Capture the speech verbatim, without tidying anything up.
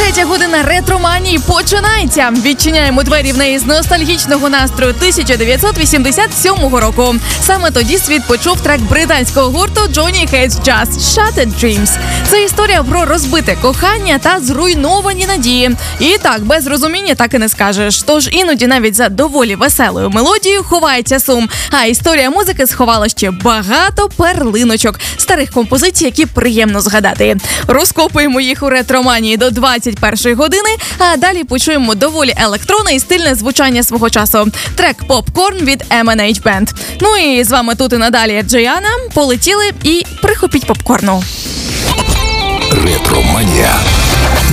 Третя година ретроманії починається. Відчиняємо двері в неї з ностальгічного настрою тисяча дев'ятсот вісімдесят сьомого року. Саме тоді світ почув трек британського гурту Johnny Hates Just Shattered Dreams. Це історія про розбите кохання та зруйновані надії. І так, без розуміння так і не скажеш. Тож іноді навіть за доволі веселою мелодією ховається сум. А історія музики сховала ще багато перлиночок, старих композицій, які приємно згадати. Розкопуємо їх у ретроманії до двадцять першої години, а далі почуємо доволі електронне і стильне звучання свого часу. Трек «Popcorn» від ем ен ейч Band. Ну і з вами тут і надалі Джеяна. Полетіли і прихопіть попкорну. Ретроманія.